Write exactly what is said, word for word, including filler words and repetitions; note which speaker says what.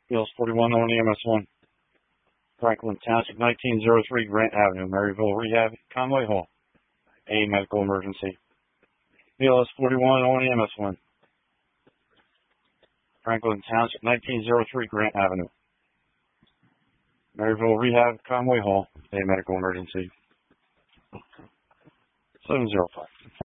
Speaker 1: B L S forty-one on E M S one. Franklin Township, nineteen oh three Grant Avenue, Maryville Rehab, Conway Hall. A medical emergency. B L S forty-one on E M S one. Franklin Township, nineteen oh three Grant Avenue, Maryville Rehab, Conway Hall. A medical emergency. seven oh five.